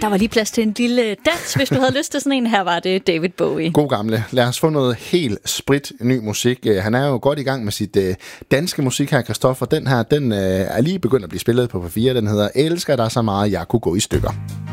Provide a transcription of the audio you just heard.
der var lige plads til en lille dans, hvis du havde lyst til sådan en. Her var det David Bowie. God gamle. Lad os få noget helt sprit ny musik. Han er jo godt i gang med sit danske musik her, Christoffer. Den er lige begyndt at blive spillet på P4. Den hedder Elsker dig så meget, jeg kunne gå i stykker.